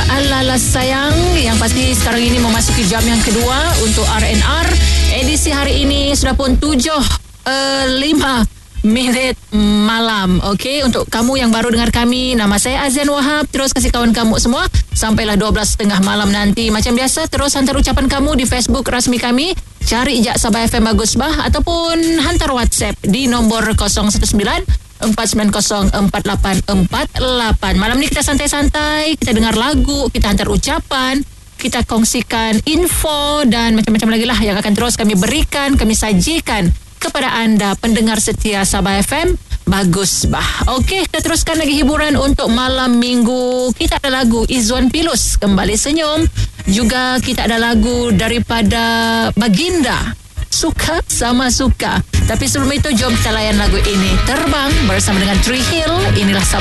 ala-ala sayang. Yang pasti sekarang ini memasuki jam yang kedua untuk R&R. Edisi hari ini sudah pun 7:05 malam. Okey, untuk kamu yang baru dengar kami, nama saya Azian Wahab. Terus kasih kawan kamu semua sampailah 12:30 malam nanti. Macam biasa, terus hantar ucapan kamu di Facebook rasmi kami. Cari je Sabah FM Bagus Bah, ataupun hantar WhatsApp di nombor 019-490-4848. Malam ni kita santai-santai, kita dengar lagu, kita hantar ucapan, kita kongsikan info dan macam-macam lagi lah yang akan terus kami berikan, kami sajikan kepada anda pendengar setia Sabah FM Bagus Bah. Okey, kita teruskan lagi hiburan untuk malam minggu. Kita ada lagu Izwan Pilus, Kembali Senyum. Juga kita ada lagu daripada Baginda, Suka Sama Suka. Tapi sebelum itu, jom kita layan lagu ini. Terbang bersama dengan Tree Hill. Inilah Sabah